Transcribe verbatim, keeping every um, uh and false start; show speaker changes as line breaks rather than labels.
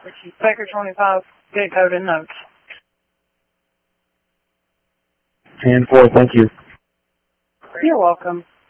Baker twenty-five, get code in notes.
ten four, thank you.
You're welcome.